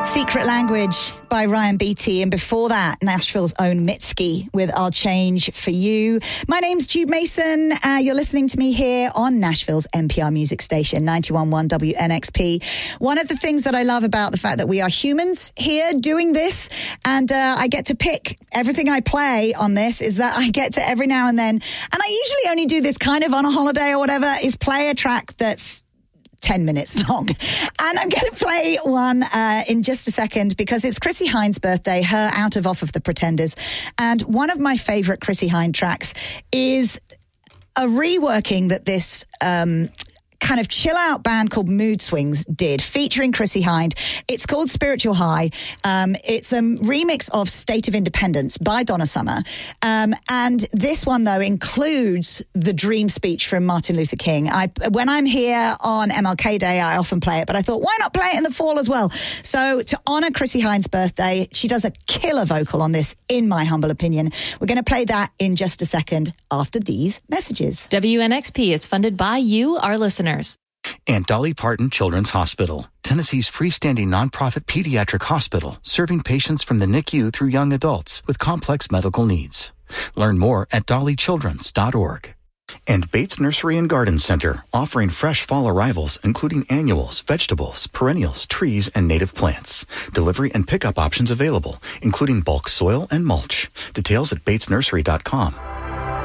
Secret Language by Ryan Beatty, and before that, Nashville's own Mitski with I'll Change for You. My name's Jude Mason. You're listening to me here on Nashville's NPR music station, 91.1 WNXP. One of the things that I love about the fact that we are humans here doing this, and I get to pick everything I play on this, is that I get to every now and then, and I usually only do this kind of on a holiday or whatever, is play a track that's 10 minutes long. And I'm going to play one in just a second because it's Chrissie Hynde's birthday, her out of Off of the Pretenders. And one of my favourite Chrissie Hynde tracks is a reworking that this kind of chill out band called Mood Swings did, featuring Chrissie Hynde. It's called Spiritual High. It's a remix of State of Independence by Donna Summer. And this one, though, includes the dream speech from Martin Luther King. When I'm here on MLK Day, I often play it, but I thought, why not play it in the fall as well? So to honour Chrissie Hynde's birthday, she does a killer vocal on this, in my humble opinion. We're going to play that in just a second after these messages. WNXP is funded by you, our listeners. And Dolly Parton Children's Hospital, Tennessee's freestanding nonprofit pediatric hospital, serving patients from the NICU through young adults with complex medical needs. Learn more at dollychildrens.org. And Bates Nursery and Garden Center, offering fresh fall arrivals, including annuals, vegetables, perennials, trees, and native plants. Delivery and pickup options available, including bulk soil and mulch. Details at batesnursery.com.